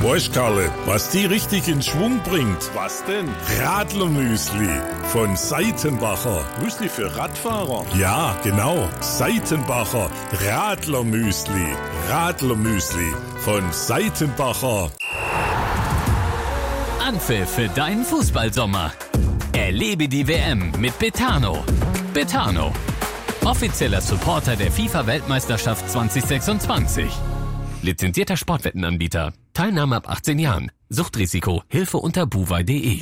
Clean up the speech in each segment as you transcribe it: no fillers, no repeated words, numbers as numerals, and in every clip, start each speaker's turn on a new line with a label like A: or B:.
A: Weißt, Karle, was die richtig in Schwung bringt? Was denn? Radlermüsli von Seitenbacher.
B: Müsli für Radfahrer?
A: Ja, genau. Seitenbacher Radlermüsli. Radlermüsli von Seitenbacher.
C: Anpfiff für deinen Fußballsommer. Erlebe die WM mit Betano. Betano, offizieller Supporter der FIFA-Weltmeisterschaft 2026. Lizenzierter Sportwettenanbieter. Teilnahme ab 18 Jahren. Suchtrisiko. Hilfe unter buwei.de.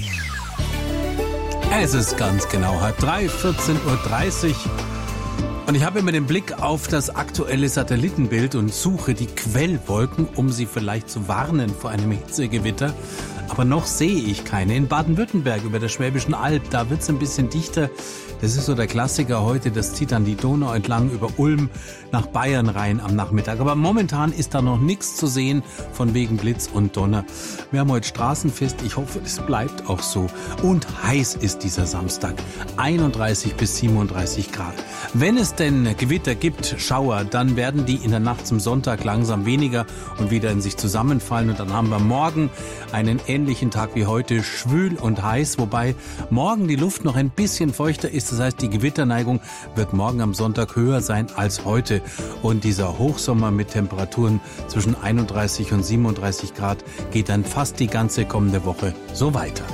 D: Es ist ganz genau 14:30 Uhr. Und ich habe immer den Blick auf das aktuelle Satellitenbild und suche die Quellwolken, um sie vielleicht zu warnen vor einem Hitzegewitter. Aber noch sehe ich keine. In Baden-Württemberg über der Schwäbischen Alb, da wird's ein bisschen dichter. Das ist so der Klassiker heute, das zieht dann die Donau entlang über Ulm nach Bayern rein am Nachmittag. Aber momentan ist da noch nichts zu sehen von wegen Blitz und Donner. Wir haben heute Straßenfest, ich hoffe, es bleibt auch so. Und heiß ist dieser Samstag, 31 bis 37 Grad. Wenn es denn Gewitter gibt, Schauer, dann werden die in der Nacht zum Sonntag langsam weniger und wieder in sich zusammenfallen. Und dann haben wir morgen einen ähnlichen Tag wie heute, schwül und heiß, wobei morgen die Luft noch ein bisschen feuchter ist. Das heißt, die Gewitterneigung wird morgen am Sonntag höher sein als heute. Und dieser Hochsommer mit Temperaturen zwischen 31 und 37 Grad geht dann fast die ganze kommende Woche so weiter.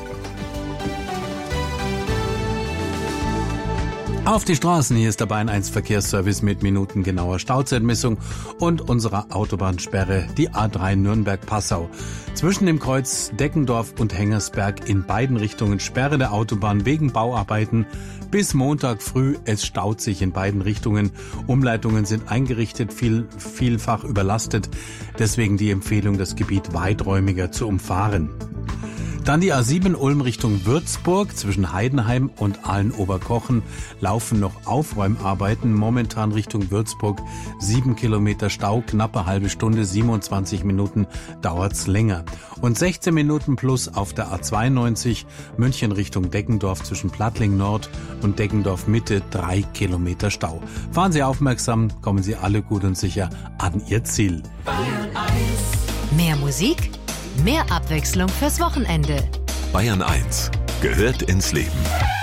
D: Auf die Straßen, hier ist der Bayern 1 Verkehrsservice mit minutengenauer Stauzeitmessung und unserer Autobahnsperre, die A3 Nürnberg-Passau. Zwischen dem Kreuz Deggendorf und Hengersberg in beiden Richtungen Sperre der Autobahn wegen Bauarbeiten. Bis Montag früh, es staut sich in beiden Richtungen. Umleitungen sind eingerichtet, vielfach überlastet. Deswegen die Empfehlung, das Gebiet weiträumiger zu umfahren. Dann die A7 Ulm Richtung Würzburg. Zwischen Heidenheim und Aalen-Oberkochen laufen noch Aufräumarbeiten. Momentan Richtung Würzburg 7 Kilometer Stau, knappe halbe Stunde, 27 Minuten dauert's länger. Und 16 Minuten plus auf der A92 München Richtung Deggendorf zwischen Plattling Nord und Deggendorf Mitte 3 Kilometer Stau. Fahren Sie aufmerksam, kommen Sie alle gut und sicher an Ihr Ziel.
E: Bayern 1. Mehr Musik, mehr Abwechslung fürs Wochenende.
F: Bayern 1 gehört ins Leben.